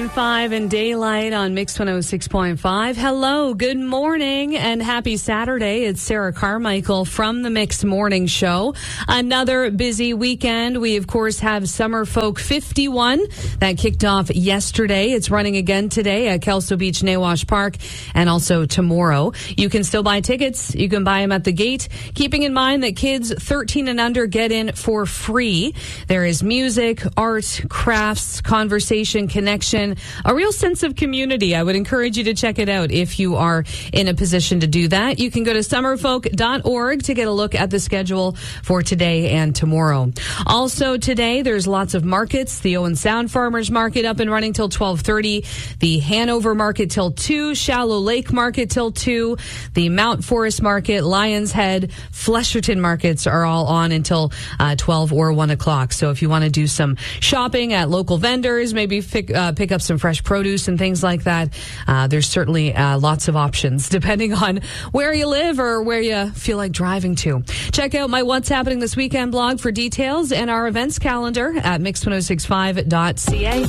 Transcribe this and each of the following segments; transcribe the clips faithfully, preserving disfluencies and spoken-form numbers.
point five and Daylight on Mix one oh six point five. Hello, good morning, and happy Saturday. It's Sarah Carmichael from the Mix Morning Show. Another busy weekend. We, of course, have Summer Folk fifty-one that kicked off yesterday. It's running again today at Kelso Beach Nawash Park and also tomorrow. You can still buy tickets. You can buy them at the gate, keeping in mind that kids thirteen and under get in for free. There is music, art, crafts, conversation, connection, a real sense of community. I would encourage you to check it out if you are in a position to do that. You can go to summer folk dot org to get a look at the schedule for today and tomorrow. Also today, there's lots of markets. The Owen Sound Farmers Market up and running till twelve thirty. The Hanover Market till two. Shallow Lake Market till two. The Mount Forest Market, Lions Head, Flesherton Markets are all on until uh, twelve or one o'clock. So if you want to do some shopping at local vendors, maybe pick, uh, pick up some fresh produce and things like that, uh, there's certainly uh, lots of options depending on where you live or where you feel like driving to. Check out my What's Happening This Weekend blog for details and our events calendar at mix ten sixty-five dot c a.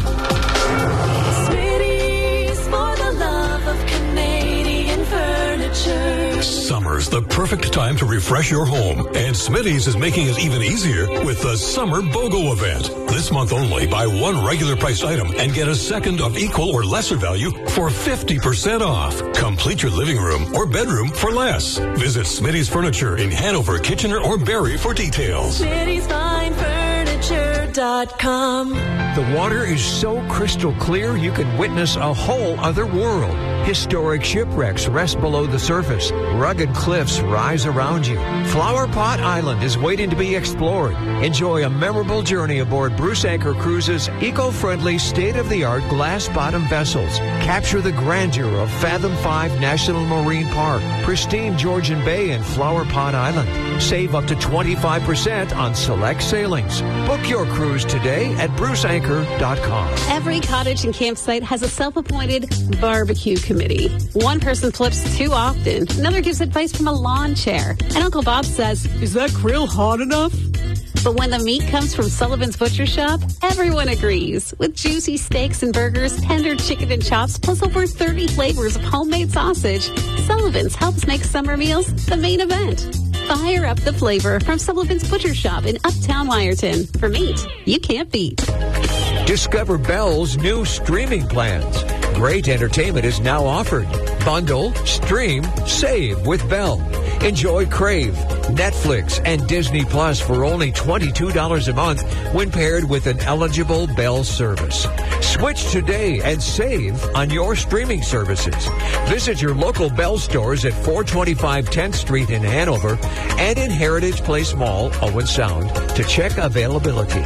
Summer's the perfect time to refresh your home, and Smitty's is making it even easier with the Summer BOGO event. This month only, buy one regular priced item and get a second of equal or lesser value for fifty percent off. Complete your living room or bedroom for less. Visit Smitty's Furniture in Hanover, Kitchener, or Barrie for details. Smitty's Fine Furniture dot com. The water is so crystal clear you can witness a whole other world. Historic shipwrecks rest below the surface. Rugged cliffs rise around you. Flower Pot Island is waiting to be explored. Enjoy a memorable journey aboard Bruce Anchor Cruises' eco-friendly, state-of-the-art glass-bottom vessels. Capture the grandeur of Fathom five National Marine Park, pristine Georgian Bay, and Flower Pot Island. Save up to twenty-five percent on select sailings. Book your cruise today at bruce anchor dot com. Every cottage and campsite has a self-appointed barbecue committee. One person flips too often. Another gives advice from a lawn chair. And Uncle Bob says, "Is that grill hot enough?" But when the meat comes from Sullivan's Butcher Shop, everyone agrees. With juicy steaks and burgers, tender chicken and chops, plus over thirty flavors of homemade sausage, Sullivan's helps make summer meals the main event. Fire up the flavor from Sullivan's Butcher Shop in Uptown Wyerton. For meat you can't beat. Discover Bell's new streaming plans. Great entertainment is now offered. Bundle, stream, save with Bell. Enjoy Crave, Netflix, and Disney Plus for only twenty-two dollars a month when paired with an eligible Bell service. Switch today and save on your streaming services. Visit your local Bell stores at four twenty-five tenth Street in Hanover and in Heritage Place Mall, Owen Sound, to check availability.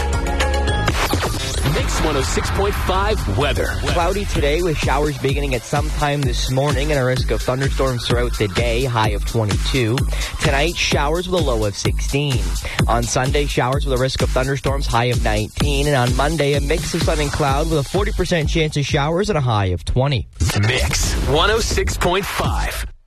Mix one oh six point five weather. Cloudy today with showers beginning at some time this morning and a risk of thunderstorms throughout the day, high of twenty-two. Tonight, showers with a low of sixteen. On Sunday, showers with a risk of thunderstorms, high of nineteen. And on Monday, a mix of sun and cloud with a forty percent chance of showers and a high of twenty. Mix one oh six point five.